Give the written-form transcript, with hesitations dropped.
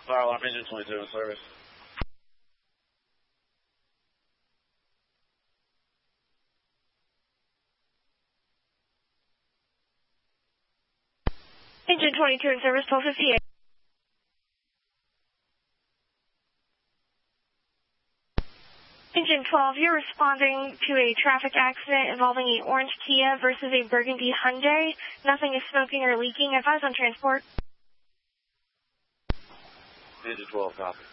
Fire alarm engine 22 in service. Engine 22 in service, 1258. Engine 12, you're responding to a traffic accident involving a orange Kia versus a burgundy Hyundai. Nothing is smoking or leaking. Advise on transport. Engine 12, copy.